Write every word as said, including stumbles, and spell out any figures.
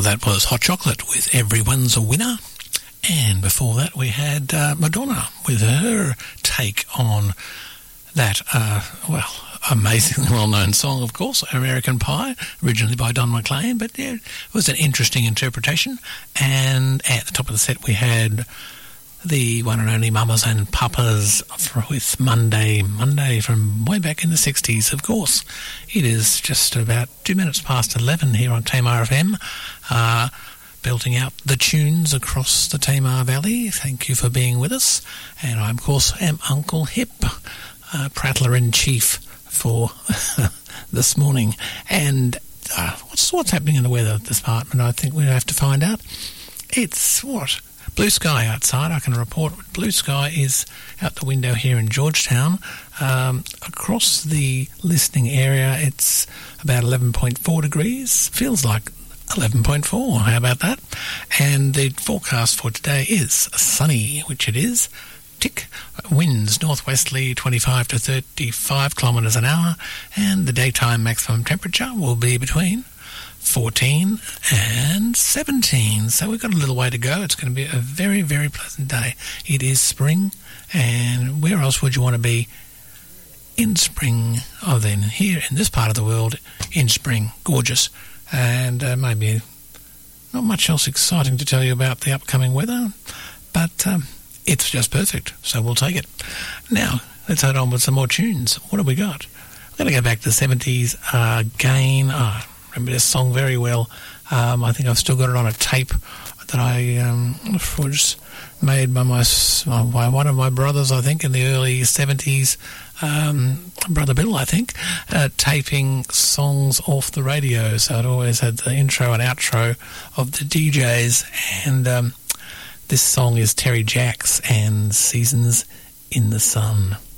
Now that was Hot Chocolate with Everyone's a Winner. And before that we had uh, Madonna with her take on that, uh, well, amazingly well-known song, of course, American Pie, originally by Don McLean, but yeah, it was an interesting interpretation. And at the top of the set we had the one and only Mamas and Papas with Monday, Monday from way back in the sixties, of course. It is just about two minutes past eleven here on Tamar F M, uh, belting out the tunes across the Tamar Valley. Thank you for being with us. And I, of course, am Uncle Hip, uh, Prattler-in-Chief for this morning. And uh, what's, what's happening in the weather department, I think we have to find out. It's, what... blue sky outside. I can report blue sky is out the window here in Georgetown. Um, across the listening area, it's about eleven point four degrees. Feels like eleven point four. How about that? And the forecast for today is sunny, which it is. Tick. Winds northwesterly twenty-five to thirty-five kilometres an hour. And the daytime maximum temperature will be between fourteen and seventeen. So we've got a little way to go. It's going to be a very, very pleasant day. It is spring, and where else would you want to be in spring other than here in this part of the world in spring? Gorgeous. And uh, maybe not much else exciting to tell you about the upcoming weather, but um, it's just perfect, so we'll take it. Now, let's head on with some more tunes. What have we got? I'm going to go back to the seventies uh, again. Oh, remember this song very well. Um, I think I've still got it on a tape that I um, was made by my by one of my brothers, I think, in the early seventies. Um, Brother Bill, I think, uh, taping songs off the radio. So it always had the intro and outro of the D Js. And um, this song is Terry Jacks and Seasons in the Sun.